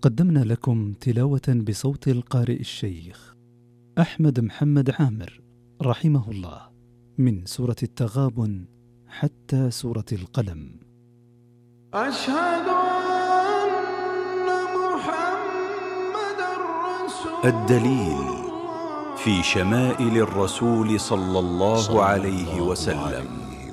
قدمنا لكم تلاوة بصوت القارئ الشيخ أحمد محمد عامر رحمه الله من سورة التغابن حتى سورة القلم. أشهد أن محمدًا رسول الله. الدليل في شمائل الرسول صلى الله عليه وسلم.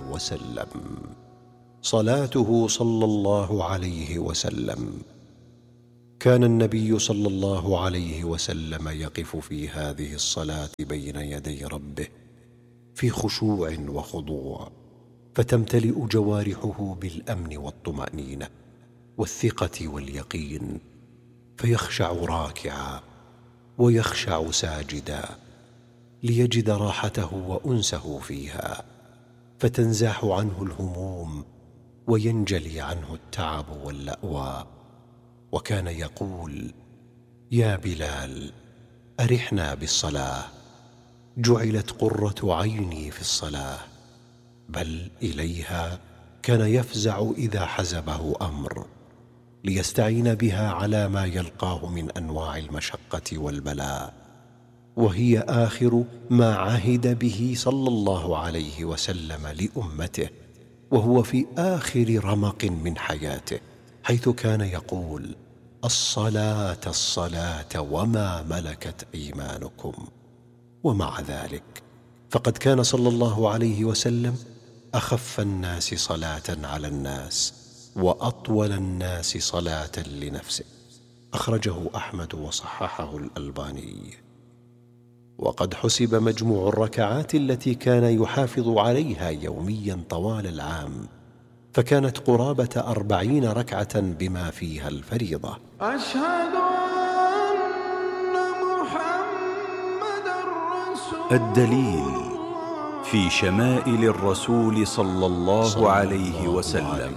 صلاته صلى الله عليه وسلم. كان النبي صلى الله عليه وسلم يقف في هذه الصلاة بين يدي ربه في خشوع وخضوع، فتمتلئ جوارحه بالأمن والطمأنينة والثقة واليقين، فيخشع راكعا ويخشع ساجدا ليجد راحته وأنسه فيها، فتنزاح عنه الهموم وينجلي عنه التعب واللأوى. وكان يقول: يا بلال، أرحنا بالصلاة، جعلت قرة عيني في الصلاة. بل إليها كان يفزع إذا حزبه أمر، ليستعين بها على ما يلقاه من أنواع المشقة والبلاء، وهي آخر ما عهد به صلى الله عليه وسلم لأمته، وهو في آخر رمق من حياته، حيث كان يقول: الصلاة الصلاة وما ملكت أيمانكم. ومع ذلك فقد كان صلى الله عليه وسلم أخف الناس صلاة على الناس وأطول الناس صلاة لنفسه. أخرجه أحمد وصححه الألباني. وقد حسب مجموع الركعات التي كان يحافظ عليها يوميا طوال العام، فكانت قرابة 40 ركعة بما فيها الفريضة. أشهد أن محمدًا رسول الله. الدليل في شمائل الرسول صلى الله عليه وسلم.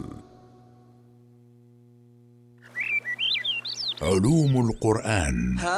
علوم القرآن.